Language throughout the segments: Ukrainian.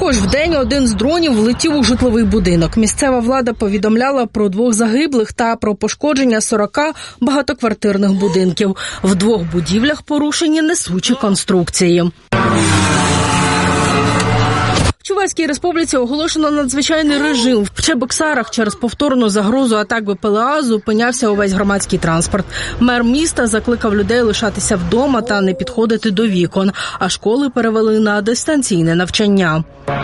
Також вдень один з дронів влетів у житловий будинок. Місцева влада повідомляла про 2 загиблих та про пошкодження 40 багатоквартирних будинків. В 2 будівлях порушені несучі конструкції. В Чувашській республіці оголошено надзвичайний режим. В Чебоксарах через повторну загрозу атак БПЛА зупинявся увесь громадський транспорт. Мер міста закликав людей лишатися вдома та не підходити до вікон, а школи перевели на дистанційне навчання.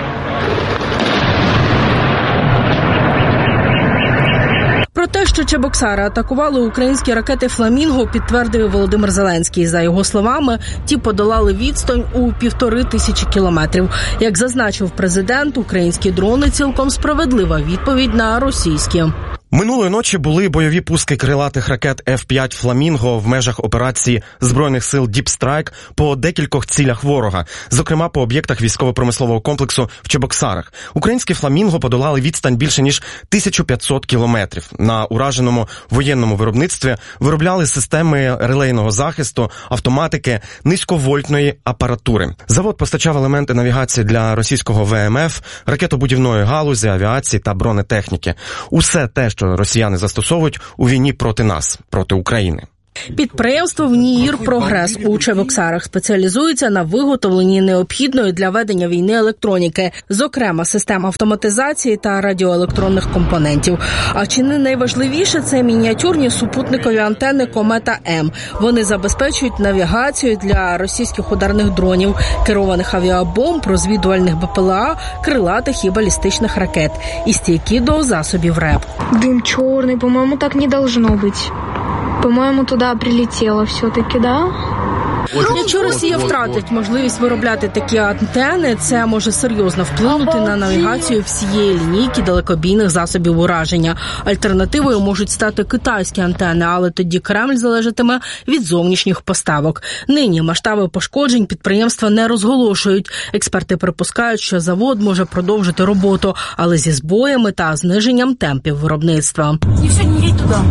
Про те, що Чебоксари атакували українські ракети «Фламінго», підтвердив Володимир Зеленський. За його словами, ті подолали відстань у 1500 кілометрів. Як зазначив президент, українські дрони – цілком справедлива відповідь на російські. Минулої ночі були бойові пуски крилатих ракет F-5 «Фламінго» в межах операції Збройних сил Deep Strike по декількох цілях ворога, зокрема по об'єктах військово-промислового комплексу в Чебоксарах. Українські «Фламінго» подолали відстань більше ніж 1500 кілометрів. На ураженому воєнному виробництві виробляли системи релейного захисту, автоматики, низьковольтної апаратури. Завод постачав елементи навігації для російського ВМФ, ракетобудівної галузі, авіації та бронетехніки. Усе те, що росіяни застосовують у війні проти нас, проти України. Підприємство «ВНІІР Прогрес» у Чебоксарах спеціалізується на виготовленні необхідної для ведення війни електроніки, зокрема систем автоматизації та радіоелектронних компонентів. А чи не найважливіше – це мініатюрні супутникові антени «Комета-М». Вони забезпечують навігацію для російських ударних дронів, керованих авіабомб, розвідувальних БПЛА, крилатих і балістичних ракет і стійкі до засобів РЕП. Дым черный, по-моему, так не должно быть. По-моему, туда прилетело все-таки, да? Якщо Росія втратить можливість виробляти такі антени, це може серйозно вплинути на навігацію всієї лінійки далекобійних засобів ураження. Альтернативою можуть стати китайські антени, але тоді Кремль залежатиме від зовнішніх поставок. Нині масштаби пошкоджень підприємства не розголошують. Експерти припускають, що завод може продовжити роботу, але зі збоями та зниженням темпів виробництва. І все, не їдь туди.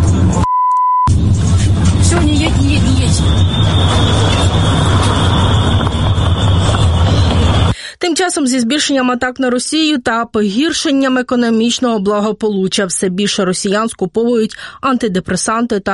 Все, не їдь. Тим часом зі збільшенням атак на Росію та погіршенням економічного благополуччя все більше росіян скуповують антидепресанти та